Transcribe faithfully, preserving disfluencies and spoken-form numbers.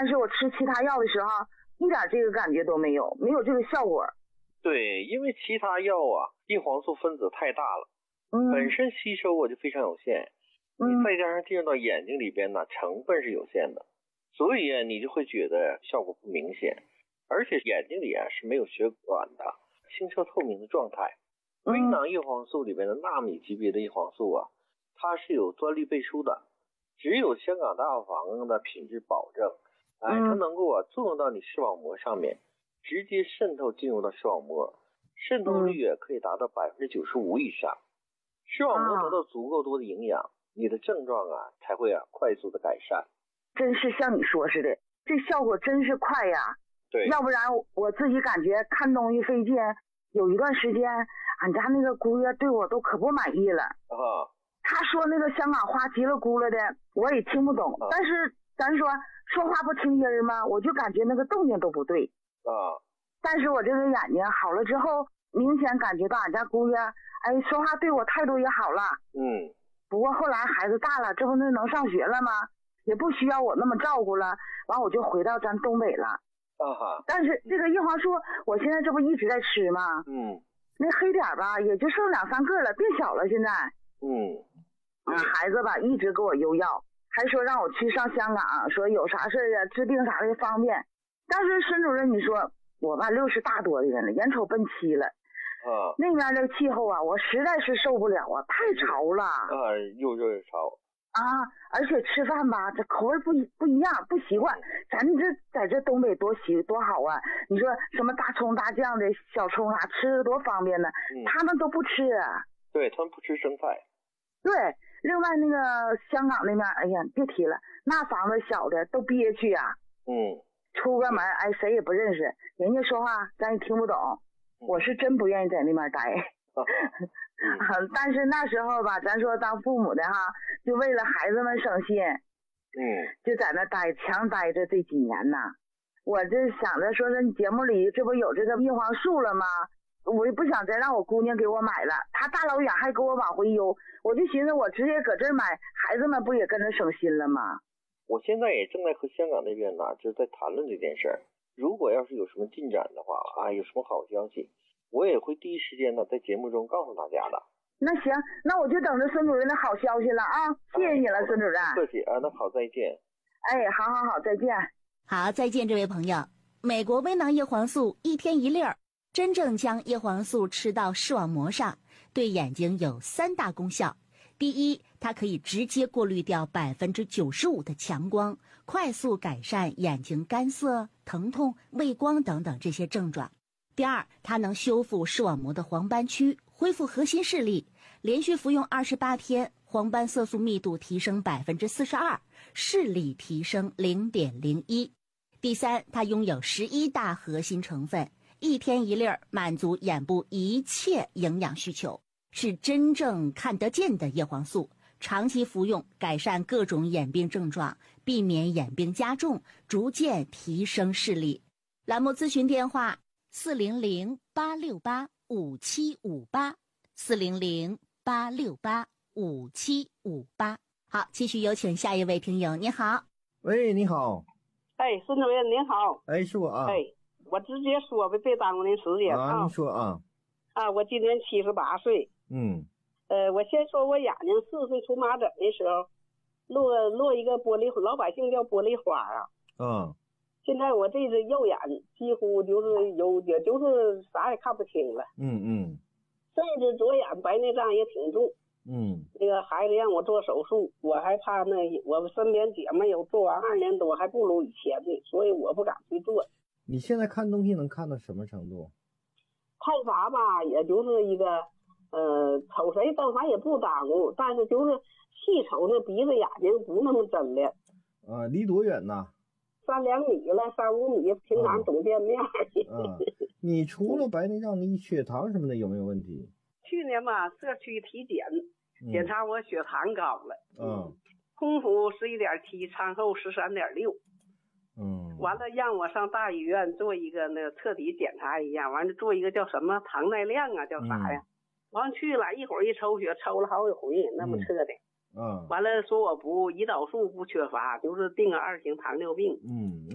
但是我吃其他药的时候一点这个感觉都没有，没有这个效果。 对，因为其他药啊，叶黄素分子太大了， 嗯， 本身吸收啊就非常有限， 嗯， 你再加上进入到眼睛里边呢，成分是有限的，所以啊，你就会觉得效果不明显，而且眼睛里啊是没有血管的，清澈透明的状态。微囊叶黄素里边的纳米级别的叶黄素啊，它是有专利背书的，只有香港大药房的品质保证，哎，它能够啊作用到你视网膜上面，直接渗透进入到视网膜，渗透率也可以达到百分之九十五以上。视网膜得到足够多的营养，你的症状啊才会啊快速的改善。 真是像你说似的，这效果真是快呀。 对， 要不然我自己感觉看东西费劲，有一段时间俺家那个姑爷对我都可不满意了啊。 他说那个香港话叽里咕噜的，我也听不懂，啊、但是咱说说话不听音嘛，我就感觉那个动静都不对啊。 但是我这个眼睛好了之后，明显感觉到俺家姑爷哎说话对我态度也好了。 嗯。 不过后来孩子大了，这不是能上学了吗？也不需要我那么照顾了，完我就回到咱东北了。 啊哈。 但是这个叶黄素，我现在这不一直在吃吗？ 嗯。 那黑点吧，也就剩两三个了，变小了现在。 嗯。 嗯，孩子吧一直给我邮药，还说让我去上香港，说有啥事啊，治病啥的方便。但是孙主任，你说我吧六十大多的人了，眼瞅奔七了。 啊。 那边的气候啊，我实在是受不了啊，太潮了。 啊，又热又潮。 啊，而且吃饭吧，这口味不一不一样，不习惯。咱这在这东北多习多好啊！你说什么大葱大酱的小葱啥，吃的多方便呢？嗯、他们都不吃。 对，他们不吃生菜。 对，另外那个香港那边，哎呀，别提了，那房子小的都憋屈啊。 嗯。 出个门，哎，谁也不认识，人家说话咱也听不懂。嗯、我是真不愿意在那边待。嗯、但是那时候吧，咱说当父母的哈，就为了孩子们省心， 嗯， 就在那待强待着这几年呐。我这想着说，这节目里这不有这个叶黄素了吗？我也不想再让我姑娘给我买了，她大老远还给我往回邮，我就寻思我直接搁这儿买，孩子们不也跟着省心了吗？ 我现在也正在和香港那边呢，就是在谈论这件事儿。如果要是有什么进展的话啊，有什么好消息，我也会第一时间呢在节目中告诉大家的。 那行，那我就等着孙主任的好消息了啊！谢谢你了， 哎、 孙主任。 客气啊，那好，再见。 哎，好好好，再见。 好，再见，这位朋友。美国微囊叶黄素一天一粒儿，真正将叶黄素吃到视网膜上，对眼睛有三大功效。第一，它可以直接过滤掉百分之九十五的强光，快速改善眼睛干涩、疼痛、畏光等等这些症状。第二，它能修复视网膜的黄斑区，恢复核心视力。连续服用二十八天，黄斑色素密度提升百分之四十二，视力提升零点零一。第三，它拥有十一大核心成分，一天一粒儿，满足眼部一切营养需求，是真正看得见的叶黄素。长期服用，改善各种眼病症状，避免眼病加重，逐渐提升视力。栏目咨询电话四零零八六八五七五八，四零零八六八五七五八。好，继续有请下一位听友。你好。 喂，你好。 哎，孙主任您好。 哎，是我啊。 哎，我直接说呗，别耽误您时间啊。你说啊。 啊，我今年七十八岁。 嗯。 呃，我先说我眼睛四岁出麻疹的时候，落落一个玻璃，老百姓叫玻璃花啊。 嗯。 现在我这只右眼几乎就是有，也就是啥也看不清了。 嗯嗯。 甚至左眼白内障也挺重。 嗯。 那个孩子让我做手术，我还怕那我身边姐妹有做完二年多还不如以前的，所以我不敢去做。 你现在看东西能看到什么程度？ 看啥吧，也就是一个呃，瞅谁到啥也不耽误，但是就是细瞅那鼻子眼睛不那么真了。 啊，离多远呢？ 三两米了，三五米，平常总见面。 嗯、啊，你除了白内障，你血糖什么的有没有问题？ 去年吧，社区体检，检查我血糖高了。 嗯。 空腹十一点七，餐后十三点六。 嗯。 完了，让我上大医院做一个那个彻底检查一样，完了做一个叫什么糖耐量啊，叫啥呀？嗯、完去了一会儿一抽血，抽了好几回，那么彻的。 嗯。 完了说我不胰岛素不缺乏，就是定个二型糖尿病。 嗯。